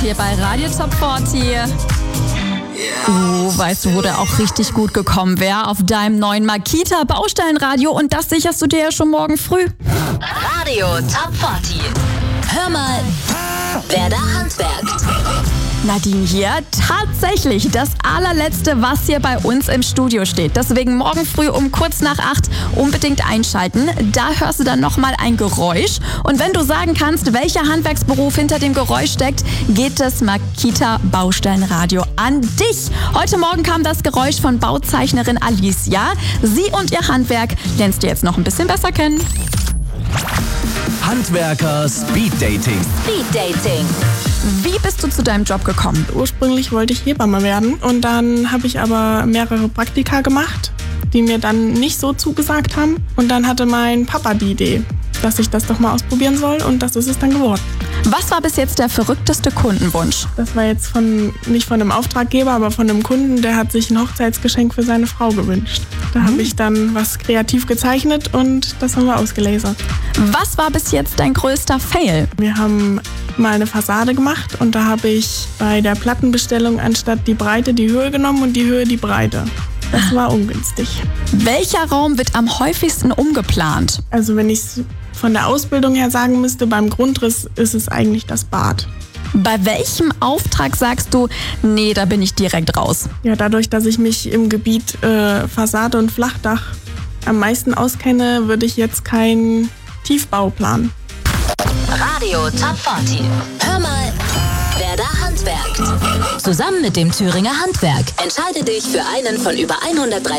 hier bei Radio Top 40. Weißt du, wo der auch richtig gut gekommen wäre? Auf deinem neuen Makita Baustellenradio, und das sicherst du dir ja schon morgen früh. Radio Top 40. Hör mal, wer da handwerkt. Nadine hier. Tatsächlich das allerletzte, was hier bei uns im Studio steht. Deswegen morgen früh um kurz nach 8 unbedingt einschalten. Da hörst du dann nochmal ein Geräusch. Und wenn du sagen kannst, welcher Handwerksberuf hinter dem Geräusch steckt, geht das Makita Baustellenradio an dich. Heute Morgen kam das Geräusch von Bauzeichnerin Alicia. Sie und ihr Handwerk lernst du jetzt noch ein bisschen besser kennen. Handwerker Speed Dating. Speed Dating. Wie bist du zu deinem Job gekommen? Ursprünglich wollte ich Hebamme werden und dann habe ich aber mehrere Praktika gemacht, die mir dann nicht so zugesagt haben. Und dann hatte mein Papa die Idee, dass ich das doch mal ausprobieren soll, und das ist es dann geworden. Was war bis jetzt der verrückteste Kundenwunsch? Das war jetzt nicht von einem Auftraggeber, aber von einem Kunden, der hat sich ein Hochzeitsgeschenk für seine Frau gewünscht. Da habe ich dann was kreativ gezeichnet und das haben wir ausgelasert. Was war bis jetzt dein größter Fail? Wir haben mal eine Fassade gemacht und da habe ich bei der Plattenbestellung anstatt die Breite die Höhe genommen und die Höhe die Breite. Das war ungünstig. Welcher Raum wird am häufigsten umgeplant? Also wenn ich es von der Ausbildung her sagen müsste, beim Grundriss ist es eigentlich das Bad. Bei welchem Auftrag sagst du, nee, da bin ich direkt raus? Ja, dadurch, dass ich mich im Gebiet Fassade und Flachdach am meisten auskenne, würde ich jetzt keinen Tiefbau planen. Radio Top 40. Hör mal, wer da handwerkt. Zusammen mit dem Thüringer Handwerk. Entscheide dich für einen von über 130